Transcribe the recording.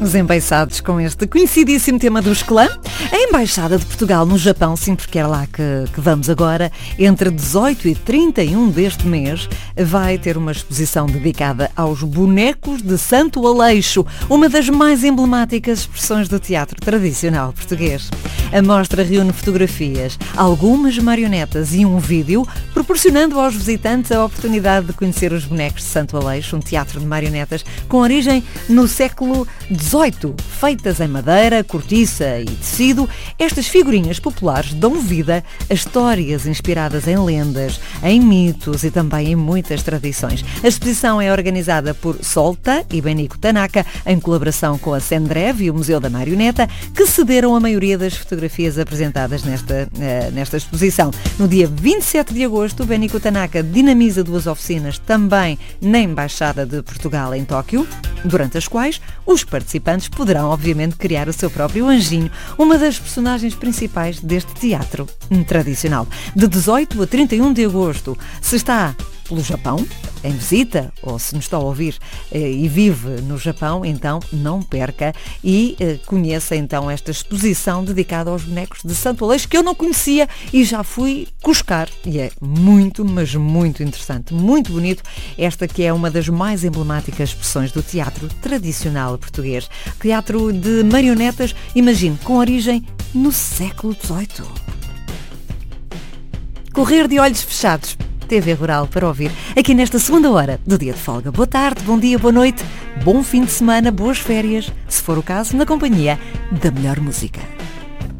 Os embeiçados com este conhecidíssimo tema dos clã. A Embaixada de Portugal no Japão, sim, porque é lá que vamos agora, entre 18 e 31 deste mês, vai ter uma exposição dedicada aos bonecos de Santo Aleixo, uma das mais emblemáticas expressões do teatro tradicional português. A mostra reúne fotografias, algumas marionetas e um vídeo, proporcionando aos visitantes a oportunidade de conhecer os bonecos de Santo Aleixo, um teatro de marionetas com origem no século XVIII. Feitas em madeira, cortiça e tecido, estas figurinhas populares dão vida a histórias inspiradas em lendas, em mitos e também em muitas tradições. A exposição é organizada por Solta e Benico Tanaka, em colaboração com a Sendrev e o Museu da Marioneta, que cederam a maioria das fotografias apresentadas nesta exposição. No dia 27 de agosto, Benico Tanaka dinamiza 2 oficinas também na Embaixada de Portugal em Tóquio, durante as quais os participantes poderão, obviamente, criar o seu próprio anjinho, uma das personagens principais deste teatro tradicional. De 18 a 31 de agosto, se está pelo Japão, em visita, ou se nos está a ouvir e vive no Japão, então não perca e conheça então esta exposição dedicada aos bonecos de Santo Aleixo, que eu não conhecia e já fui cuscar, e é muito, mas muito interessante, muito bonito, esta que é uma das mais emblemáticas expressões do teatro tradicional português. Teatro de marionetas, imagine, com origem no século XVIII. Correr de olhos fechados. TV Rural para ouvir aqui nesta segunda hora do dia de folga. Boa tarde, bom dia, boa noite, bom fim de semana, boas férias, se for o caso, na companhia da melhor música.